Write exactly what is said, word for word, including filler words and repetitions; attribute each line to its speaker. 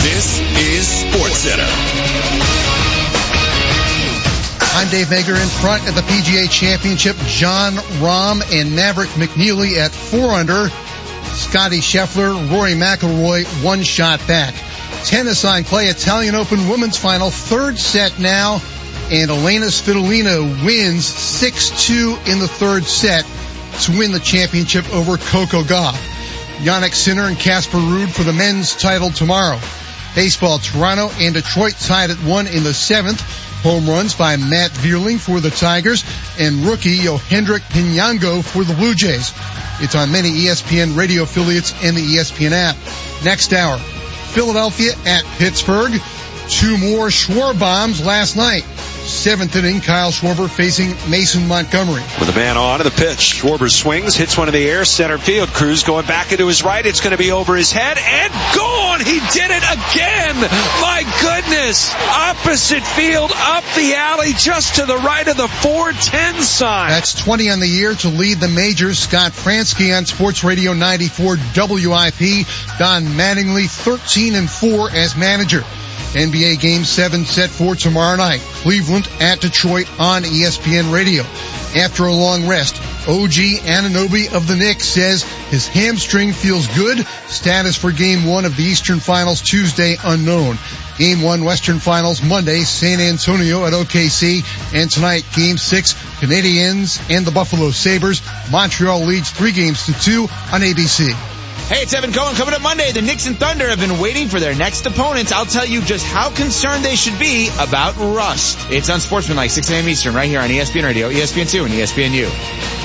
Speaker 1: This is SportsCenter.
Speaker 2: I'm Dave Mager in front at the P G A Championship. Jon Rahm and Maverick McNeely at four under. Scotty Scheffler, Rory McIlroy, one shot back. Tennis on clay, Italian Open women's final, third set now, and Elena Svitolina wins six two in the third set to win the championship over Coco Gauff. Jannik Sinner and Casper Ruud for the men's title tomorrow. Baseball, Toronto and Detroit tied at one in the seventh. Home runs by Matt Vierling for the Tigers and rookie Yohendrick Pinango for the Blue Jays. It's on many E S P N radio affiliates and the E S P N app. Next hour, Philadelphia at Pittsburgh. Two more Schwarber bombs last night. Seventh inning, Kyle Schwarber facing Mason Montgomery.
Speaker 3: With a man on to the pitch, Schwarber swings, hits one in the air, center field. Cruz going back into his right. It's going to be over his head and gone. He did it again. My goodness. Opposite field, up the alley, just to the right of the four ten sign.
Speaker 2: That's twenty on the year to lead the majors. Scott Fransky on Sports Radio ninety-four W I P. Don Mattingly thirteen and four as manager. N B A Game seven set for tomorrow night. Cleveland at Detroit on E S P N Radio. After a long rest, O G Anunoby of the Knicks says his hamstring feels good. Status for Game one of the Eastern Finals Tuesday unknown. Game one Western Finals Monday, San Antonio at O K C. And tonight, Game six, Canadiens and the Buffalo Sabres. Montreal leads three games to two on A B C.
Speaker 4: Hey, it's Evan Cohen. Coming up Monday, the Knicks and Thunder have been waiting for their next opponents. I'll tell you just how concerned they should be about rust. It's on Sportsmanlike, six a.m. Eastern, right here on E S P N Radio, E S P N two, and E S P N U.